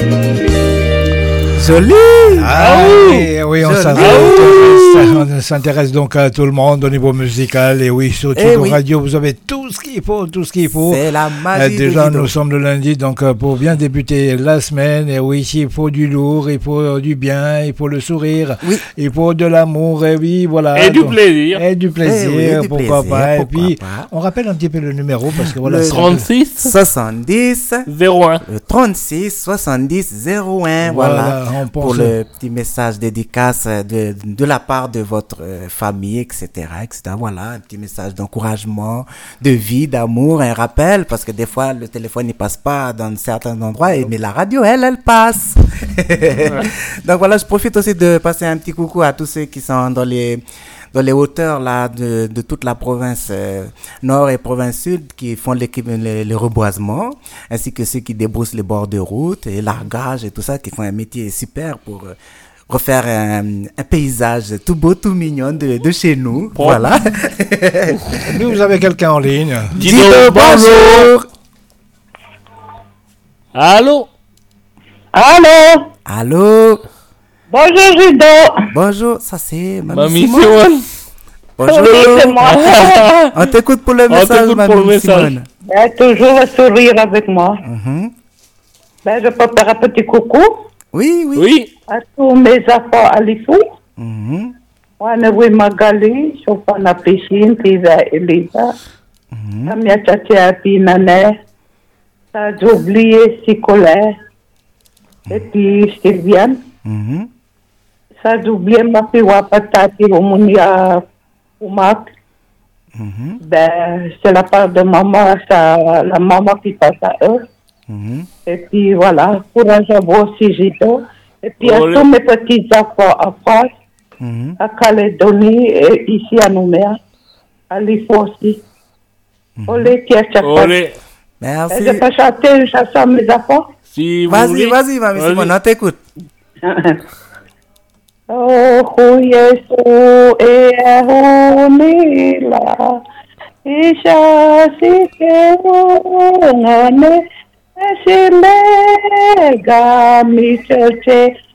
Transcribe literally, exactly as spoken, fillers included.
Joli. Ah oui, oui, on s'intéresse, on s'intéresse donc à tout le monde au niveau musical. Et oui, sur Chico oui. Radio, vous avez tout ce qu'il faut, tout ce qu'il faut. C'est la magie. Euh, déjà, de nous sommes le lundi, donc euh, pour bien débuter la semaine, et oui, il faut du lourd, il faut euh, du bien, il faut le sourire, oui. il faut de l'amour, et oui, voilà. Et du donc, plaisir. Et du plaisir, Eh oui, du pourquoi plaisir, pas. pourquoi et puis, pas. on rappelle un petit peu le numéro, parce que voilà. Le c'est trente-six soixante-dix zéro un. Le trente-six soixante-dix zéro un. Voilà, Voilà. on pense- Pour le petit message dédicace de, de la part de votre euh, famille, et cetera, et cetera. Voilà, un petit message d'encouragement, de vie, d'amour, un rappel, parce que des fois, le téléphone ne passe pas dans certains endroits, et, mais la radio, elle, elle passe. Donc voilà, je profite aussi de passer un petit coucou à tous ceux qui sont dans les dans les hauteurs là de, de toute la province euh, nord et province sud qui font l'équipe le, le reboisement, ainsi que ceux qui débroussent les bords de route et largage et tout ça, qui font un métier super pour euh, refaire un, un paysage tout beau, tout mignon de, de chez nous. Bon. Voilà. Nous, vous avez quelqu'un en ligne. Dis Dis donc, donc bonjour. Allô? Allô? Allô. Bonjour Judo. Bonjour. Ça c'est Mamie, Mamie Simone. Simone. Bonjour. Oui, c'est moi. On t'écoute pour le On message, t'écoute Mamie pour le message. Simone. Ben, toujours un sourire avec moi. Mhm. Ben, je peux faire un petit coucou Oui, oui. Oui. à tous mes enfants à l'Ifou. Mhm. Moi, je suis Magali, je suis à la piscine, puis vers Elisa. La mia tchatcha, puis Nané. Ça, j'ai oublié Sicolin. Et puis Sylviane. Mhm. Ça, j'ai oublié ma fille Wapatati, Omunia Oumak. Mhm. Ben, c'est la part de maman, ça, la maman qui passe à eux. Mhm. Et puis voilà, courage à vous aussi, Gito. Et puis Olé. à tous mes petits enfants en France, Mhm. à Calédonie et ici à Nouméa, à l'Ifo aussi. Olé, qui a chaque fois. Olé. Merci. Je peux chanter une chanson à mes enfants? Si vous Vas-y, voulez. vas-y, Mamie Vas-y. Simone, on t'écoute. Oh, Yesu, e ahunila, isha sike ngane, esilega mi cheche,